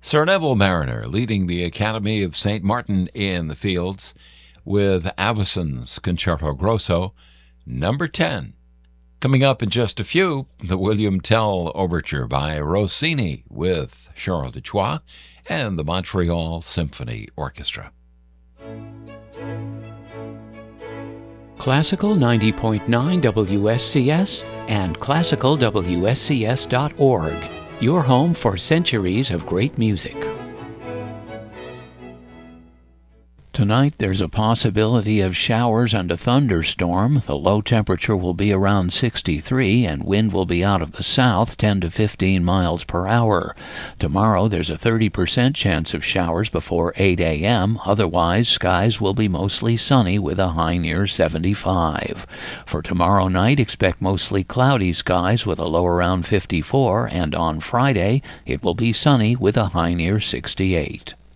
Sir Neville Mariner leading the Academy of St. Martin in the Fields with Avison's Concerto Grosso, number 10. Coming up in just a few, the William Tell Overture by Rossini with Charles de Troyes and the Montreal Symphony Orchestra. Classical 90.9 WSCS and classicalwscs.org. Your home for centuries of great music. Tonight there's a possibility of showers and a thunderstorm. The low temperature will be around 63 and wind will be out of the south 10 to 15 miles per hour. Tomorrow there's a 30% chance of showers before 8 a.m. Otherwise, skies will be mostly sunny with a high near 75. For tomorrow night, expect mostly cloudy skies with a low around 54, and on Friday it will be sunny with a high near 68.